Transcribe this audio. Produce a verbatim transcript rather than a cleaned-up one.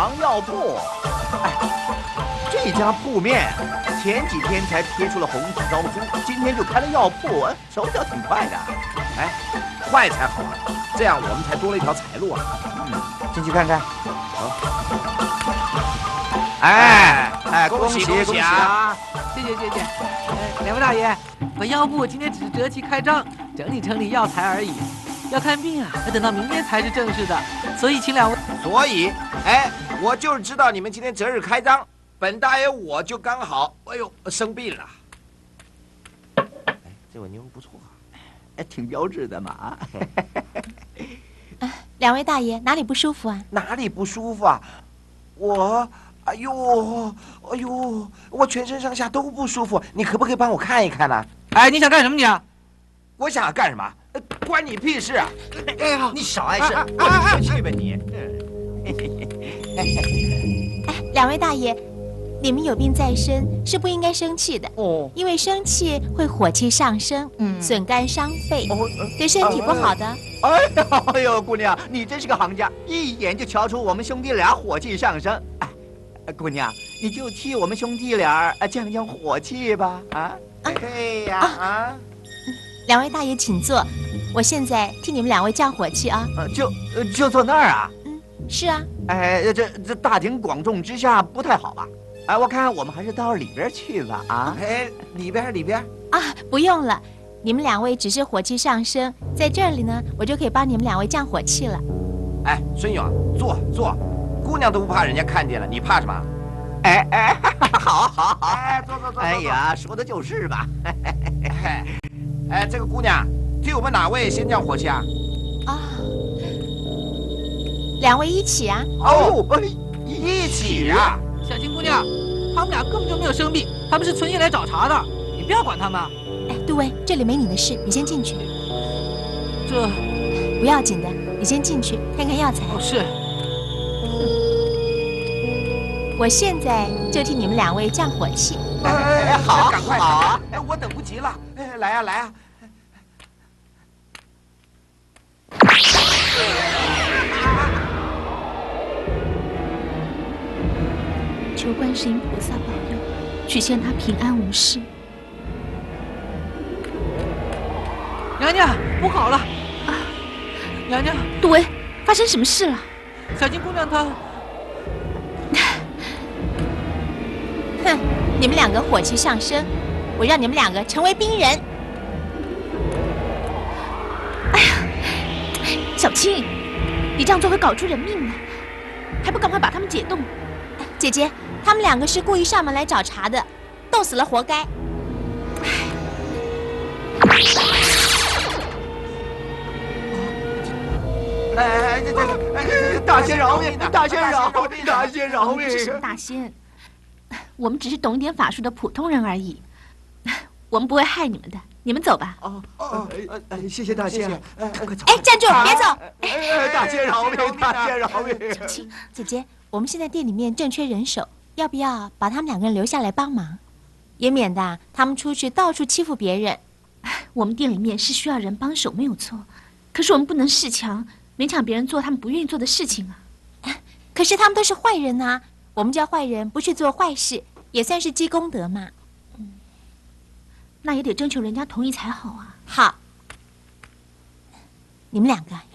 糖药铺。哎，这家铺面前几天才贴出了红纸招租，今天就开了药铺，手脚挺快的。哎，快才好啊，这样我们才多了一条财路啊。嗯，进去看看。好。哎哎，恭喜恭喜啊！ 谢谢谢谢。呃，两位大爷，我药铺今天只是择期开张，整理整理药材而已。要看病啊，要等到明天才是正式的，所以请两位。 所以，哎，我就是知道你们今天择日开张，本大爷我就刚好，哎呦，生病了。哎，这碗牛肉不错啊，哎，挺标致的嘛。 啊，两位大爷哪里不舒服啊？ 哪里不舒服啊？我，哎呦，哎呦，我全身上下都不舒服，你可不可以帮我看一看呢？ 哎，你想干什么你啊？ 我想干什么？关你屁事啊！ 哎呀， 你少碍事，我生气吧你！ 哎，两位大爷，你们有病在身，是不应该生气的哦， 因为生气会火气上升，嗯，损肝伤肺， 哦， 对身体不好的。 哎呦，哎呦，姑娘，你真是个行家，一眼就瞧出我们兄弟俩火气上升。哎，姑娘，你就替我们兄弟俩降降火气吧！啊，对呀，啊。 两位大爷请坐，我现在替你们两位降火气啊。 呃，就就坐那儿啊？ 嗯，是啊。 哎，这这大庭广众之下不太好吧？哎，我看我们还是到里边去吧。啊，哎，里边里边啊，不用了，你们两位只是火气上升，在这里呢，我就可以帮你们两位降火气了。 哎，孙勇，坐坐，姑娘都不怕人家看见了，你怕什么？哎哎，好好好，哎，坐坐坐。哎呀，说的就是嘛。哎，这个姑娘，替我们哪位先降火气啊？ 啊，两位一起啊？ 哦，一起啊！ 小青姑娘，他们俩根本就没有生病，他们是存心来找茬的，你不要管他们。 哎，杜威，这里没你的事，你先进去。 这不要紧的，你先进去看看药材。 哦，是。 我现在就替你们两位降火气。 哎哎，好，赶快好啊！哎，我等不及了。哎，来呀来呀！ 求观世音菩萨保佑，许仙他平安无事。 娘娘，不好了！啊，娘娘， 杜威，发生什么事了？ 小金姑娘她…… 哼，你们两个火气上升，我让你们两个成为冰人。哎呀，小青，你这样做会搞出人命的，还不赶快把他们解冻？姐姐，他们两个是故意上门来找茬的，冻死了活该。 哎哎，这这哎，大仙饶命！大仙饶命！大仙饶命！ 是什么大仙？我们只是懂一点法术的普通人而已，我们不会害你们的。你们走吧。 哦哦，谢谢大仙。 哎，快走！哎，站住，别走！ 哎，大仙饶命！大仙饶命！ 小青姐姐，我们现在店里面正缺人手，要不要把他们两个人留下来帮忙？也免得他们出去到处欺负别人。 我们店里面是需要人帮手，没有错。可是我们不能恃强，勉强别人做他们不愿意做的事情啊。 可是他们都是坏人啊，我们叫坏人不去做坏事，也算是积功德嘛。 嗯，那也得征求人家同意才好啊。 好，你们两个